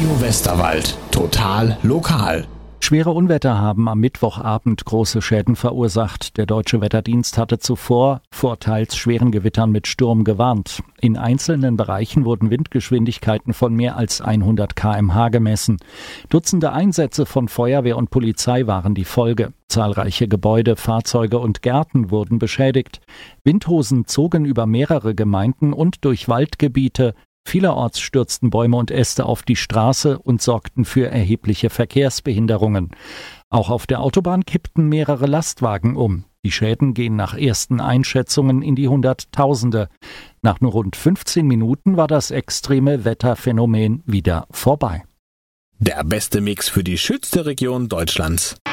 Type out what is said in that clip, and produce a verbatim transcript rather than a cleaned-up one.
Radio Westerwald. Total lokal. Schwere Unwetter haben am Mittwochabend große Schäden verursacht. Der Deutsche Wetterdienst hatte zuvor vor teils schweren Gewittern mit Sturm gewarnt. In einzelnen Bereichen wurden Windgeschwindigkeiten von mehr als hundert Kilometer pro Stunde gemessen. Dutzende Einsätze von Feuerwehr und Polizei waren die Folge. Zahlreiche Gebäude, Fahrzeuge und Gärten wurden beschädigt. Windhosen zogen über mehrere Gemeinden und durch Waldgebiete. Vielerorts stürzten Bäume und Äste auf die Straße und sorgten für erhebliche Verkehrsbehinderungen. Auch auf der Autobahn kippten mehrere Lastwagen um. Die Schäden gehen nach ersten Einschätzungen in die Hunderttausende. Nach nur rund fünfzehn Minuten war das extreme Wetterphänomen wieder vorbei. Der beste Mix für die schönste Region Deutschlands.